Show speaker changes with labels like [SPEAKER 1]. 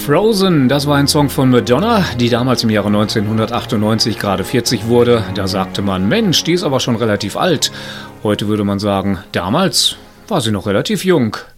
[SPEAKER 1] Frozen, das war ein Song von Madonna, die damals im Jahre 1998 gerade 40 wurde. Da sagte man, Mensch, die ist aber schon relativ alt. Heute würde man sagen, damals war sie noch relativ jung.